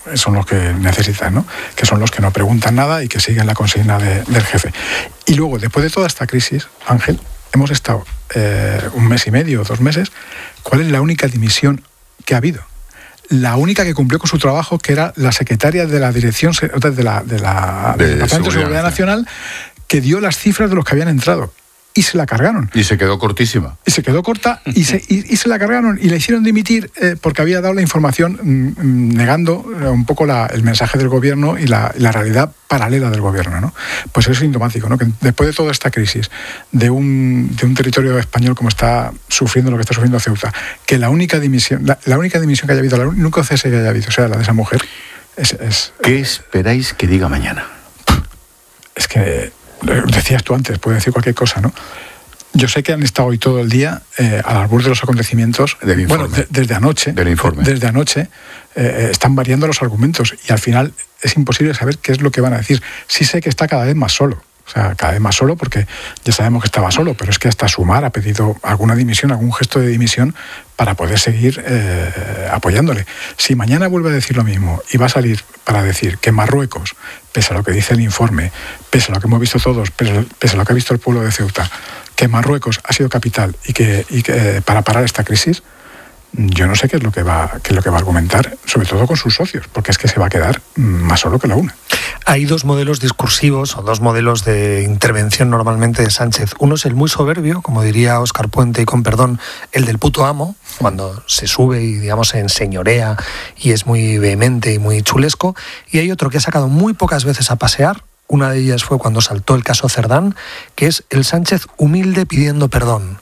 son los que necesitan, ¿no? Que son los que no preguntan nada y que siguen la consigna del jefe. Y luego, después de toda esta crisis, Ángel, hemos estado 1 mes y medio, 2 meses. ¿Cuál es la única dimisión que ha habido? La única que cumplió con su trabajo, que era la secretaria de la Dirección del Departamento de Seguridad Nacional, que dio las cifras de los que habían entrado. Y se la cargaron. Y se quedó cortísima. Y se quedó corta y se la cargaron y la hicieron dimitir porque había dado la información negando un poco el mensaje del gobierno y la realidad paralela del gobierno, ¿no? Pues eso es sintomático, ¿no? Que después de toda esta crisis de un territorio español como está sufriendo lo que está sufriendo Ceuta, que la única dimisión que haya habido, el único cese que haya habido, o sea, la de esa mujer, ¿Qué esperáis que diga mañana? Es que decías tú antes, puede decir cualquier cosa, ¿no? Yo sé que han estado hoy todo el día al albur de los acontecimientos. Del informe. Bueno, desde anoche. Del informe. Desde anoche están variando los argumentos y al final es imposible saber qué es lo que van a decir. Sí sé que está cada vez más solo. O sea, cada vez más solo porque ya sabemos que estaba solo, pero es que hasta Sumar ha pedido alguna dimisión, algún gesto de dimisión para poder seguir apoyándole. Si mañana vuelve a decir lo mismo y va a salir para decir que Marruecos, pese a lo que dice el informe, pese a lo que hemos visto todos, pese a lo que ha visto el pueblo de Ceuta, que Marruecos ha sido capital y que para parar esta crisis, yo no sé qué es lo que va a argumentar, sobre todo con sus socios, porque es que se va a quedar más solo que la una. Hay 2 modelos discursivos o 2 modelos de intervención normalmente de Sánchez. Uno es el muy soberbio, como diría Óscar Puente, y con perdón, el del puto amo, cuando se sube y, digamos, se enseñorea y es muy vehemente y muy chulesco. Y hay otro que ha sacado muy pocas veces a pasear. Una de ellas fue cuando saltó el caso Cerdán, que es el Sánchez humilde pidiendo perdón.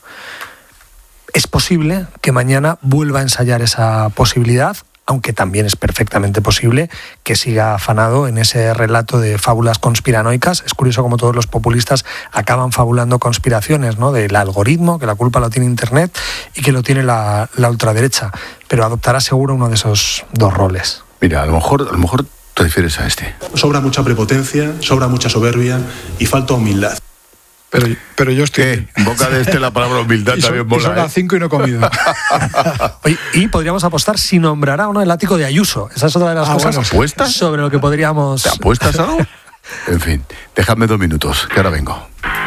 Es posible que mañana vuelva a ensayar esa posibilidad, aunque también es perfectamente posible que siga afanado en ese relato de fábulas conspiranoicas. Es curioso cómo todos los populistas acaban fabulando conspiraciones, ¿no? Del algoritmo, que la culpa la tiene Internet y que lo tiene la ultraderecha. Pero adoptará seguro uno de esos 2 roles. Mira, a lo mejor te refieres a este. Sobra mucha prepotencia, sobra mucha soberbia y falta humildad. Pero yo estoy... En boca de la palabra humildad también mola. Son las 5 y no he comido. Oye, y podríamos apostar si nombrará o no el ático de Ayuso. Esa es otra de las cosas. Bueno, ¿apuestas? Sobre lo que podríamos... ¿Te apuestas algo? En fin, dejadme 2 minutos, que ahora vengo.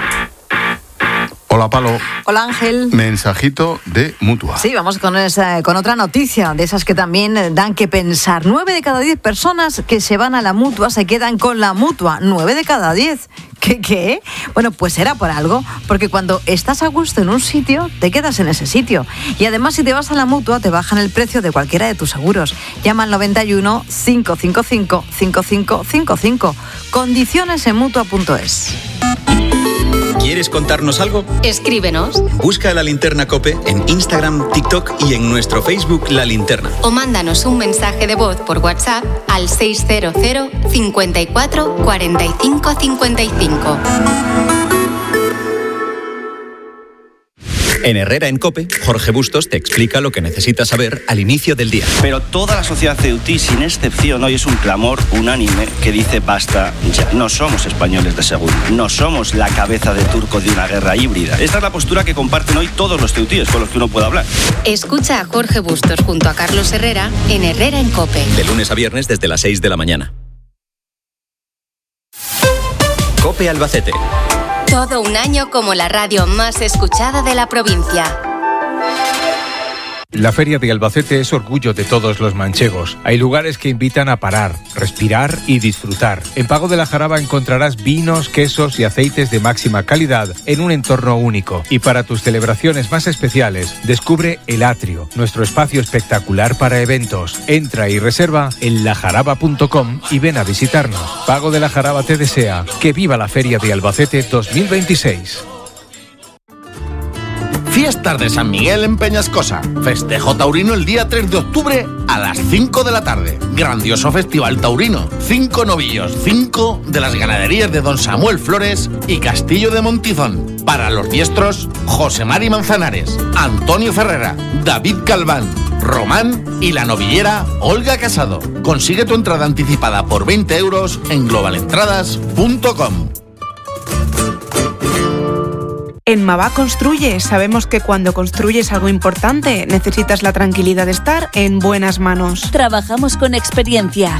Hola, Palo. Hola, Ángel. Mensajito de Mutua. Sí, vamos con otra noticia, de esas que también dan que pensar. 9 de cada 10 personas que se van a la Mutua se quedan con la Mutua. 9 de cada 10. ¿Qué? Bueno, pues será por algo, porque cuando estás a gusto en un sitio, te quedas en ese sitio. Y además, si te vas a la Mutua, te bajan el precio de cualquiera de tus seguros. Llama al 91 555 5555. Condiciones en Mutua.es. ¿Quieres contarnos algo? Escríbenos. Busca La Linterna COPE en Instagram, TikTok y en nuestro Facebook La Linterna. O mándanos un mensaje de voz por WhatsApp al 600 54 45 55. En Herrera en COPE, Jorge Bustos te explica lo que necesitas saber al inicio del día. Pero toda la sociedad ceutí, sin excepción, hoy es un clamor unánime que dice basta ya. No somos españoles de segunda, no somos la cabeza de turco de una guerra híbrida. Esta es la postura que comparten hoy todos los ceutíes con los que uno puede hablar. Escucha a Jorge Bustos junto a Carlos Herrera en Herrera en COPE. De lunes a viernes desde las 6 de la mañana. COPE Albacete. Todo un año como la radio más escuchada de la provincia. La Feria de Albacete es orgullo de todos los manchegos. Hay lugares que invitan a parar, respirar y disfrutar. En Pago de la Jaraba encontrarás vinos, quesos y aceites de máxima calidad en un entorno único. Y para tus celebraciones más especiales, descubre El Atrio, nuestro espacio espectacular para eventos. Entra y reserva en lajaraba.com y ven a visitarnos. Pago de la Jaraba te desea que viva la Feria de Albacete 2026. Fiestas de San Miguel en Peñascosa. Festejo taurino el día 3 de octubre a las 5 de la tarde. Grandioso festival taurino. 5 novillos, 5 de las ganaderías de Don Samuel Flores y Castillo de Montizón. Para los diestros, José Mari Manzanares, Antonio Ferrera, David Calván, Román y la novillera Olga Casado. Consigue tu entrada anticipada por 20 euros en globalentradas.com. En Mavá Construye sabemos que cuando construyes algo importante necesitas la tranquilidad de estar en buenas manos. Trabajamos con experiencia,